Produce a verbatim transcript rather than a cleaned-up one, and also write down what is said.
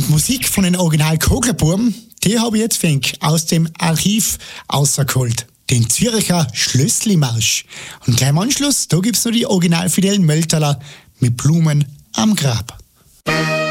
Musik von den Original Kogelbuben, die habe ich jetzt fink aus dem Archiv rausgeholt. Den Zürcher Schlössli-Marsch. Und gleich im Anschluss, da gibt's noch die Original Fidel Mölterler mit Blumen am Grab.